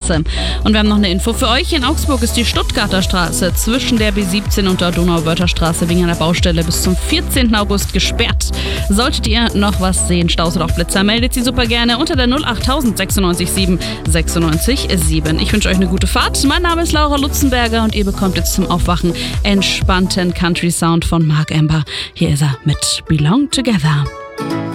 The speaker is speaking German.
Straße. Und wir haben noch eine Info für euch. In Augsburg ist die Stuttgarter Straße zwischen der B17 und der Donauwörther-Straße wegen einer Baustelle bis zum 14. August gesperrt. Solltet ihr noch was sehen, Staus oder auch Blitzer, meldet sie super gerne unter der 08000 96 7 96 7. Ich wünsche euch eine gute Fahrt. Mein Name ist Laura Lutzenberger und ihr bekommt jetzt zum Aufwachen entspannten Country Sound von Mark Amber. Hier ist er mit Belong Together.